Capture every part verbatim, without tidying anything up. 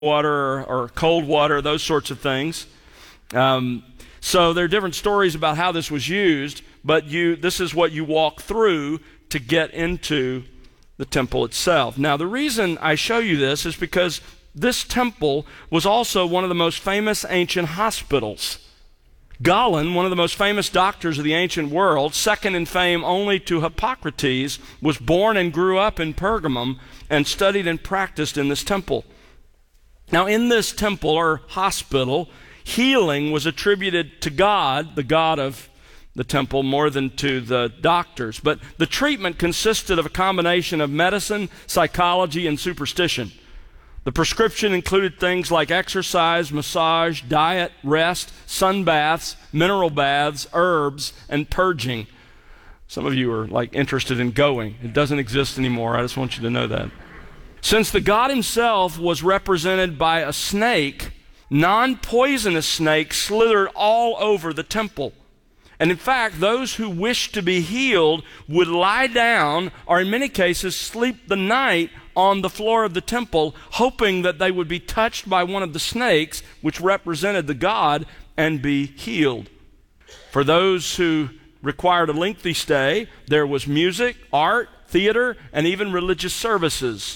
water or cold water, those sorts of things. Um, so there are different stories about how this was used, but you this is what you walk through to get into the temple itself. Now, the reason I show you this is because this temple was also one of the most famous ancient hospitals. Galen, one of the most famous doctors of the ancient world, second in fame only to Hippocrates, was born and grew up in Pergamum and studied and practiced in this temple. Now, in this temple or hospital, healing was attributed to God, the God of the temple, more than to the doctors. But the treatment consisted of a combination of medicine, psychology, and superstition. The prescription included things like exercise, massage, diet, rest, sun baths, mineral baths, herbs, and purging. Some of you are like interested in going. It doesn't exist anymore. I just want you to know that. Since the god himself was represented by a snake, non-poisonous snakes slithered all over the temple. And in fact, those who wished to be healed would lie down, or in many cases sleep the night on the floor of the temple, hoping that they would be touched by one of the snakes, which represented the god, and be healed. For those who required a lengthy stay, there was music, art, theater, and even religious services.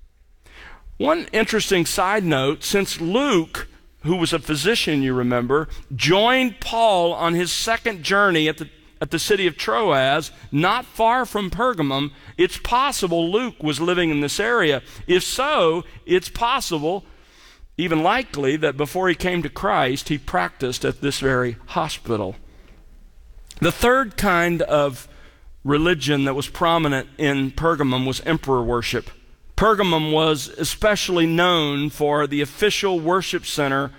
One interesting side note, since Luke, who was a physician, you remember, joined Paul on his second journey at the, at the city of Troas, not far from Pergamum, it's possible Luke was living in this area. If so, it's possible, even likely, that before he came to Christ, he practiced at this very hospital. The third kind of religion that was prominent in Pergamum was emperor worship. Pergamum was especially known for the official worship center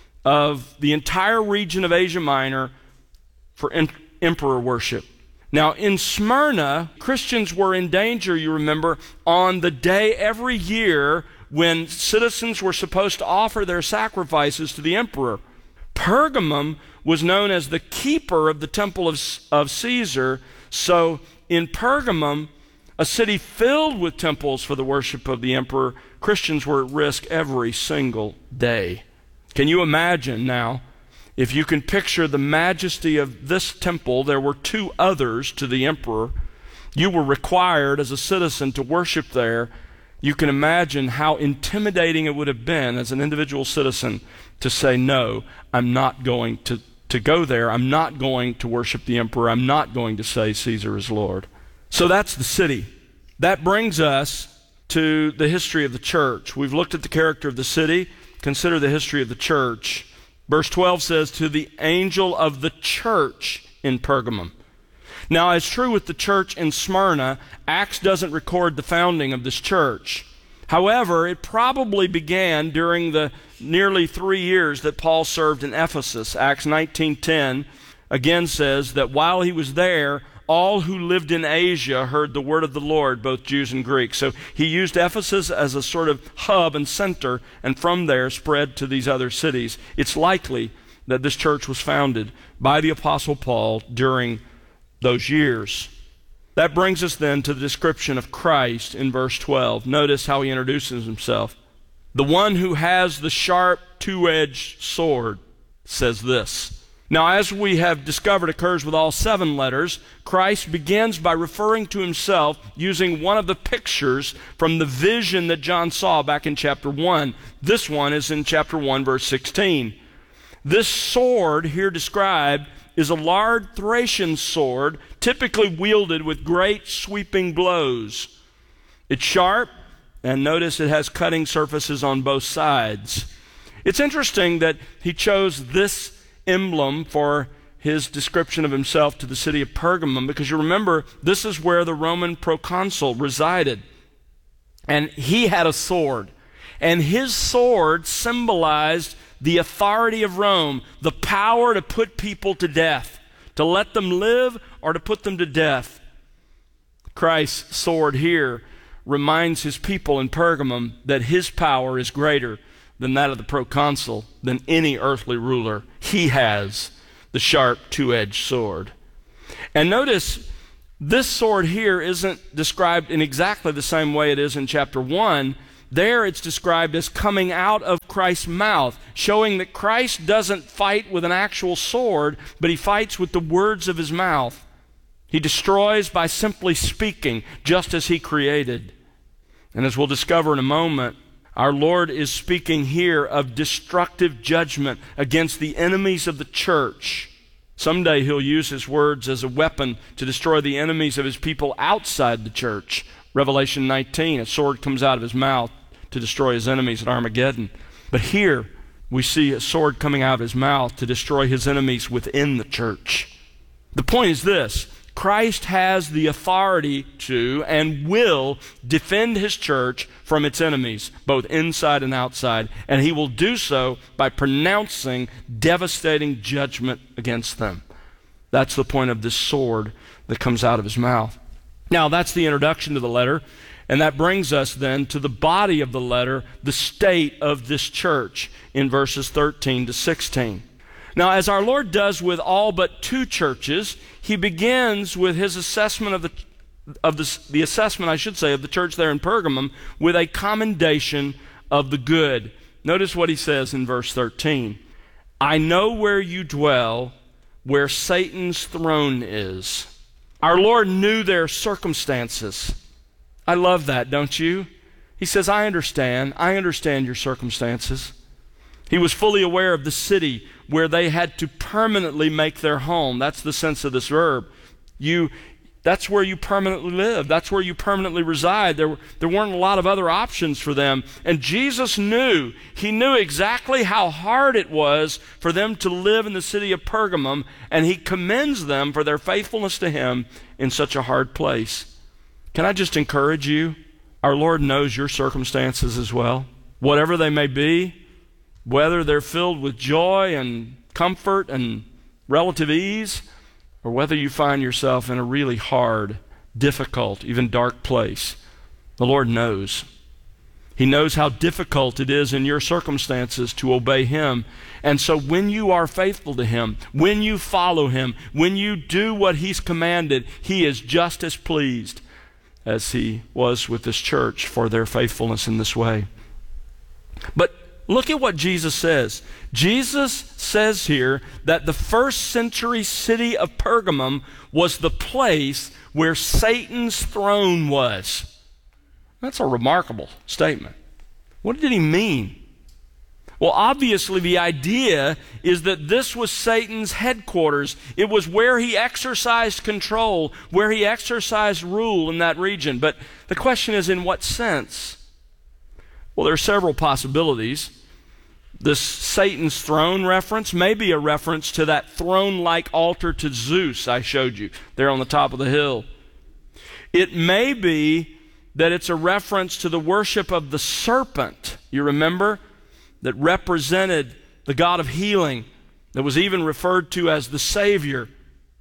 of the entire region of Asia Minor for em- emperor worship. Now, in Smyrna, Christians were in danger, you remember, on the day every year when citizens were supposed to offer their sacrifices to the emperor. Pergamum was known as the keeper of the temple of, of Caesar, so in Pergamum, a city filled with temples for the worship of the emperor, Christians were at risk every single day. Can you imagine now, if you can picture the majesty of this temple, there were two others to the emperor. You were required as a citizen to worship there. You can imagine how intimidating it would have been as an individual citizen to say, no, I'm not going to, to go there. I'm not going to worship the emperor. I'm not going to say Caesar is Lord. So that's the city. That brings us to the history of the church. We've looked at the character of the city. Consider the history of the church. Verse twelve says, to the angel of the church in Pergamum. Now, as true with the church in Smyrna, Acts doesn't record the founding of this church. However, it probably began during the nearly three years that Paul served in Ephesus. Acts nineteen ten again says that while he was there, all who lived in Asia heard the word of the Lord, both Jews and Greeks. So he used Ephesus as a sort of hub and center, and from there spread to these other cities. It's likely that this church was founded by the Apostle Paul during those years. That brings us then to the description of Christ in verse twelve. Notice how he introduces himself. The one who has the sharp two-edged sword says this. Now, as we have discovered occurs with all seven letters, Christ begins by referring to himself using one of the pictures from the vision that John saw back in chapter one. This one is in chapter one, verse sixteen. This sword here described is a large Thracian sword, typically wielded with great sweeping blows. It's sharp, and notice it has cutting surfaces on both sides. It's interesting that he chose this emblem for his description of himself to the city of Pergamum, because you remember, this is where the Roman proconsul resided. And he had a sword. And his sword symbolized the authority of Rome, the power to put people to death, to let them live or to put them to death. Christ's sword here reminds his people in Pergamum that his power is greater than that of the proconsul, than any earthly ruler. He has the sharp two-edged sword. And notice, this sword here isn't described in exactly the same way it is in chapter one, There it's described as coming out of Christ's mouth, showing that Christ doesn't fight with an actual sword, but he fights with the words of his mouth. He destroys by simply speaking, just as he created. And as we'll discover in a moment, our Lord is speaking here of destructive judgment against the enemies of the church. Someday he'll use his words as a weapon to destroy the enemies of his people outside the church. Revelation nineteen, a sword comes out of his mouth to destroy his enemies at Armageddon. But here we see a sword coming out of his mouth to destroy his enemies within the church. The point is this: Christ has the authority to and will defend his church from its enemies, both inside and outside, and he will do so by pronouncing devastating judgment against them. That's the point of this sword that comes out of his mouth. Now, that's the introduction to the letter, and that brings us then to the body of the letter, the state of this church, in verses thirteen to sixteen. Now, as our Lord does with all but two churches, he begins with his assessment of the of the, the assessment, I should say, of the church there in Pergamum with a commendation of the good. Notice what he says in verse thirteen. I know where you dwell, where Satan's throne is. Our Lord knew their circumstances. I love that, don't you? He says, I understand. I understand your circumstances. He was fully aware of the city where they had to permanently make their home. That's the sense of this verb. You, that's where you permanently live. That's where you permanently reside. There, there weren't a lot of other options for them. And Jesus knew. He knew exactly how hard it was for them to live in the city of Pergamum, and he commends them for their faithfulness to him in such a hard place. Can I just encourage you? Our Lord knows your circumstances as well. Whatever they may be, whether they're filled with joy and comfort and relative ease, or whether you find yourself in a really hard, difficult, even dark place, the Lord knows. He knows how difficult it is in your circumstances to obey him. And so when you are faithful to him, when you follow him, when you do what he's commanded, he is just as pleased as he was with this church for their faithfulness in this way. But look at what Jesus says. Jesus says here that the first century city of Pergamum was the place where Satan's throne was. That's a remarkable statement. What did he mean? Well, obviously the idea is that this was Satan's headquarters. It was where he exercised control, where he exercised rule in that region. But the question is, in what sense? Well, there are several possibilities. This Satan's throne reference may be a reference to that throne-like altar to Zeus I showed you there on the top of the hill. It may be that it's a reference to the worship of the serpent, you remember, that represented the God of healing, that was even referred to as the Savior.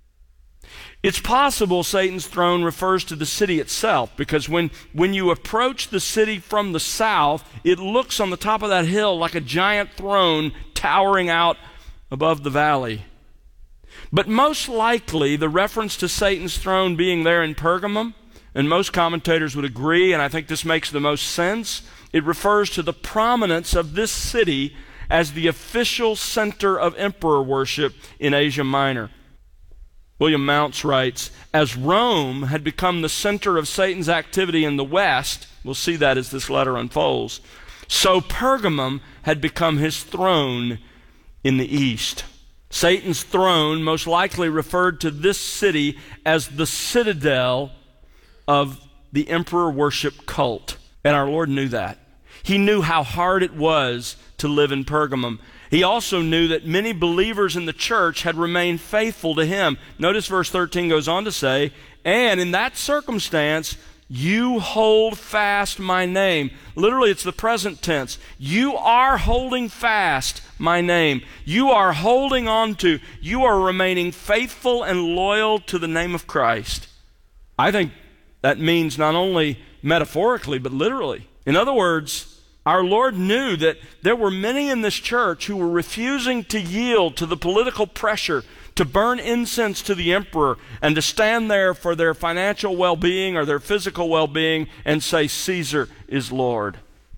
It's possible Satan's throne refers to the city itself, because when, when you approach the city from the south, it looks on the top of that hill like a giant throne towering out above the valley. But most likely, the reference to Satan's throne being there in Pergamum, and most commentators would agree, and I think this makes the most sense, it refers to the prominence of this city as the official center of emperor worship in Asia Minor. William Mounce writes, as Rome had become the center of Satan's activity in the west, we'll see that as this letter unfolds, so Pergamum had become his throne in the east. Satan's throne most likely referred to this city as the citadel of the emperor worship cult. And our Lord knew that. He knew how hard it was to live in Pergamum. He also knew that many believers in the church had remained faithful to him. Notice verse thirteen goes on to say, and in that circumstance, you hold fast my name. Literally, it's the present tense. You are holding fast my name. You are holding on to, you are remaining faithful and loyal to the name of Christ. I think that means not only metaphorically, but literally. In other words, our Lord knew that there were many in this church who were refusing to yield to the political pressure to burn incense to the emperor and to stand there for their financial well-being or their physical well-being and say, Caesar is Lord.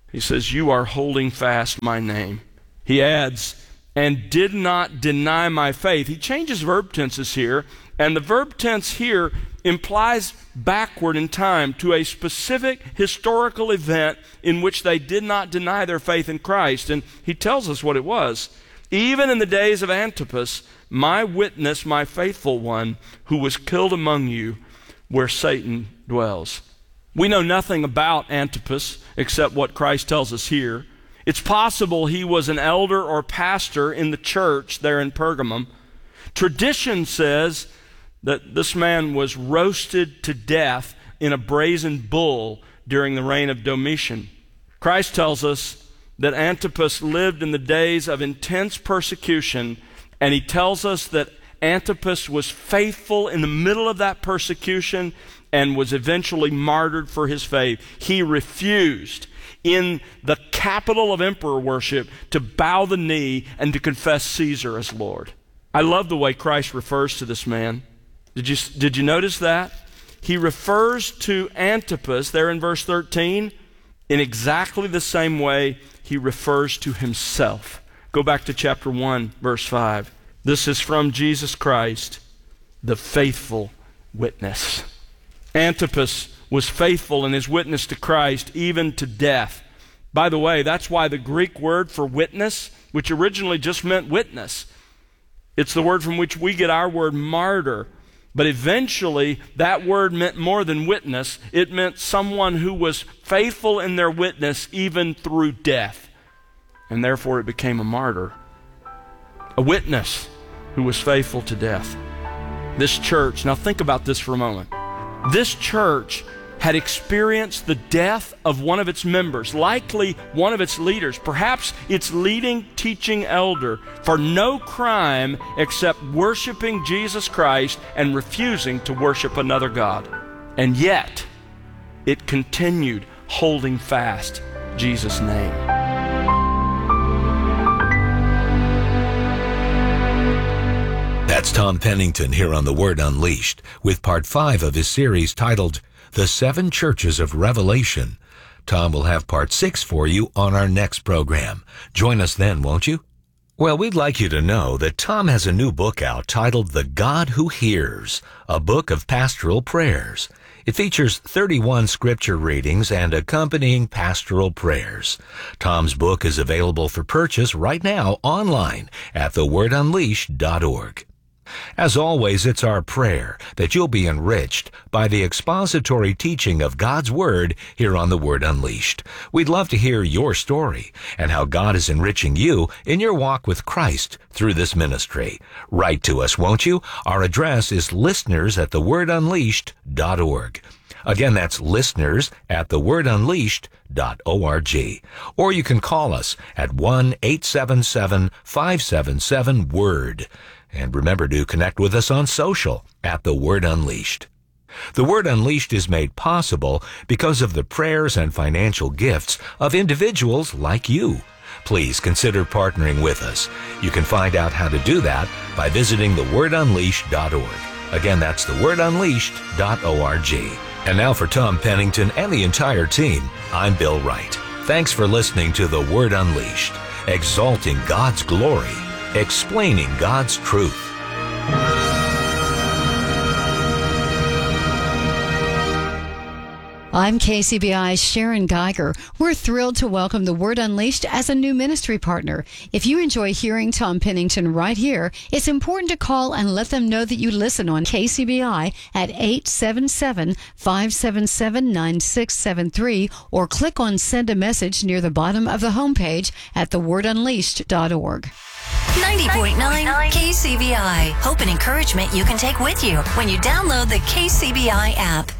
He says, you are holding fast my name. He adds, and did not deny my faith. He changes verb tenses here, and the verb tense here implies backward in time to a specific historical event in which they did not deny their faith in Christ. And he tells us what it was. Even in the days of Antipas, my witness, my faithful one, who was killed among you, where Satan dwells. We know nothing about Antipas except what Christ tells us here. It's possible he was an elder or pastor in the church there in Pergamum. Tradition says that this man was roasted to death in a brazen bull during the reign of Domitian. Christ tells us that Antipas lived in the days of intense persecution, and he tells us that Antipas was faithful in the middle of that persecution and was eventually martyred for his faith. He refused in the capital of emperor worship to bow the knee and to confess Caesar as Lord. I love the way Christ refers to this man. Did you, did you notice that? He refers to Antipas there in verse thirteen in exactly the same way he refers to himself. Go back to chapter one, verse five. This is from Jesus Christ, the faithful witness. Antipas was faithful in his witness to Christ, even to death. By the way, that's why the Greek word for witness, which originally just meant witness, it's the word from which we get our word martyr. But eventually, that word meant more than witness. It meant someone who was faithful in their witness even through death. And therefore, it became a martyr. A witness who was faithful to death. This church, now think about this for a moment. This church had experienced the death of one of its members, likely one of its leaders, perhaps its leading teaching elder, for no crime except worshiping Jesus Christ and refusing to worship another god. And yet, it continued holding fast Jesus' name. That's Tom Pennington here on The Word Unleashed with part five of his series titled The Seven Churches of Revelation. Tom will have part six for you on our next program. Join us then, won't you? Well, we'd like you to know that Tom has a new book out titled The God Who Hears, a book of pastoral prayers. It features thirty-one scripture readings and accompanying pastoral prayers. Tom's book is available for purchase right now online at the word unleashed dot org. As always, it's our prayer that you'll be enriched by the expository teaching of God's Word here on The Word Unleashed. We'd love to hear your story and how God is enriching you in your walk with Christ through this ministry. Write to us, won't you? Our address is listeners at the word unleashed dot org. Again, that's listeners at the word unleashed dot org. Or you can call us at one eight seven seven, five seven seven, WORD. And remember to connect with us on social at The Word Unleashed. The Word Unleashed is made possible because of the prayers and financial gifts of individuals like you. Please consider partnering with us. You can find out how to do that by visiting the word unleashed dot org. Again, that's the word unleashed dot org. And now for Tom Pennington and the entire team, I'm Bill Wright. Thanks for listening to The Word Unleashed, exalting God's glory, explaining God's truth. I'm K C B I's Sharon Geiger. We're thrilled to welcome The Word Unleashed as a new ministry partner. If you enjoy hearing Tom Pennington right here, it's important to call and let them know that you listen on K C B I at eight seven seven, five seven seven, nine six seven three or click on Send a Message near the bottom of the homepage at the word unleashed dot org. ninety point nine K C B I. Hope and encouragement you can take with you when you download the K C B I app.